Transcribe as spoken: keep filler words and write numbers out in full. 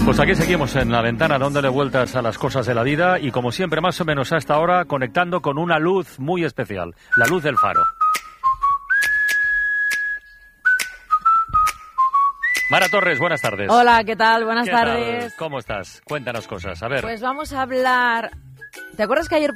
Pues aquí seguimos en La Ventana dándole vueltas a las cosas de la vida y como siempre más o menos a esta hora conectando con una luz muy especial, la luz del faro. Mara Torres, buenas tardes. Hola, ¿qué tal? Buenas ¿Qué tardes. tal? ¿Cómo estás? Cuéntanos cosas, a ver. Pues vamos a hablar... ¿Te acuerdas que ayer